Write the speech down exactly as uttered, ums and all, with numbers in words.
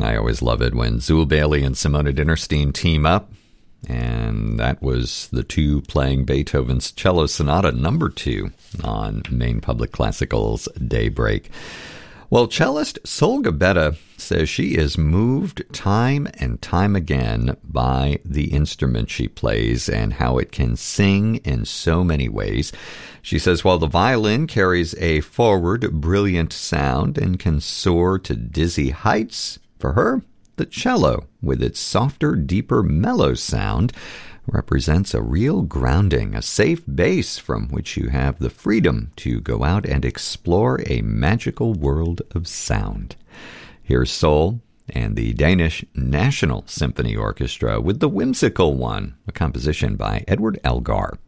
I always love it when Zool Bailey and Simona Dinnerstein team up. And that was the two playing Beethoven's Cello Sonata number two on Maine Public Classical's Daybreak. Well, cellist Sol Gabetta says she is moved time and time again by the instrument she plays and how it can sing in so many ways. She says while the violin carries a forward, brilliant sound and can soar to dizzy heights, for her, the cello, with its softer, deeper, mellow sound, represents a real grounding, a safe base from which you have the freedom to go out and explore a magical world of sound. Here's Sol and the Danish National Symphony Orchestra with the Whimsical One, a composition by Edward Elgar.